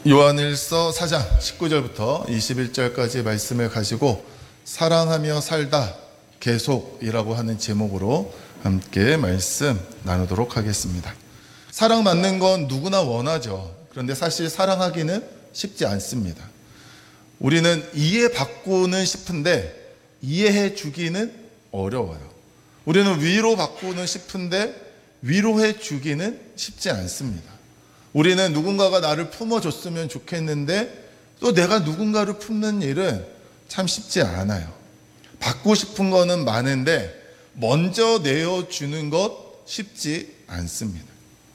요한일서 4장 19절부터 21절까지 말씀을 가지고 사랑하며 살다 계속이라고 하는 제목으로 함께 말씀 나누도록 하겠습니다. 사랑받는 건 누구나 원하죠. 그런데 사실 사랑하기는 쉽지 않습니다. 우리는 이해받고는 싶은데 이해해 주기는 어려워요. 우리는 위로받고는 싶은데 위로해 주기는 쉽지 않습니다. 우리는 누군가가 나를 품어줬으면 좋겠는데 또 내가 누군가를 품는 일은 참 쉽지 않아요. 받고 싶은 거는 많은데 먼저 내어주는 것 쉽지 않습니다.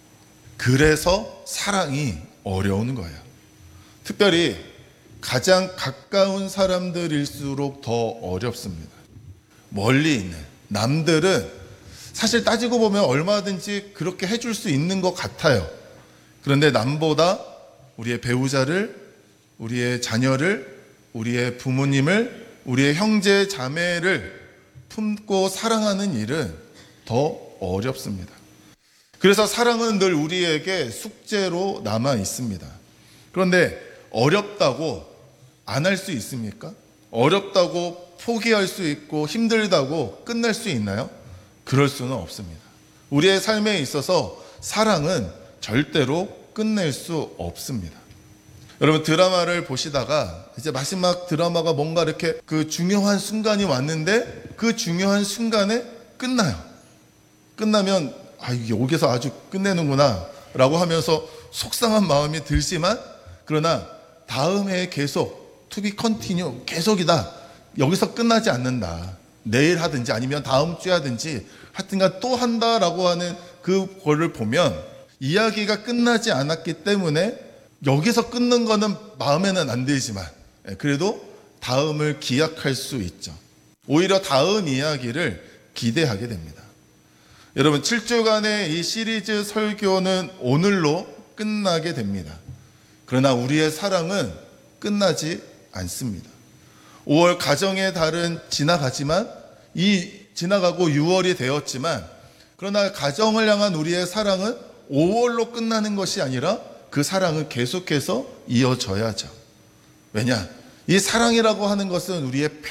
그래서 사랑이 어려운 거예요. 특별히 가장 가까운 사람들일수록 더 어렵습니다. 멀리 있는 남들은 사실 따지고 보면 얼마든지 그렇게 해줄 수 있는 것 같아요. 그런데 남보다 우리의 배우자를, 우리의 자녀를, 우리의 부모님을, 우리의 형제, 자매를 품고 사랑하는 일은 더 어렵습니다. 그래서 사랑은 늘 우리에게 숙제로 남아 있습니다. 그런데 어렵다고 안 할 수 있습니까? 어렵다고 포기할 수 있고 힘들다고 끝날 수 있나요? 그럴 수는 없습니다. 우리의 삶에 있어서 사랑은 절대로 끝낼 수 없습니다. 여러분 드라마를 보시다가 이제 마지막 드라마가 뭔가 이렇게 그 중요한 순간이 왔는데 그 중요한 순간에 끝나요. 끝나면 여기서 아주 끝내는구나 라고 하면서 속상한 마음이 들지만 그러나 다음에 계속 to be continue 계속이다. 여기서 끝나지 않는다. 내일 하든지 아니면 다음 주에 하든지 하여튼간 또 한다라고 하는 그거를 보면 이야기가 끝나지 않았기 때문에 여기서 끊는 거는 마음에는 안 들지만 그래도 다음을 기약할 수 있죠. 오히려 다음 이야기를 기대하게 됩니다. 여러분 7주간의 이 시리즈 설교는 오늘로 끝나게 됩니다. 그러나 우리의 사랑은 끝나지 않습니다. 5월 가정의 달은 지나가지만 지나가고 6월이 되었지만 그러나 가정을 향한 우리의 사랑은 5월로 끝나는 것이 아니라 그 사랑은 계속해서 이어져야죠. 왜냐? 이 사랑이라고 하는 것은 우리의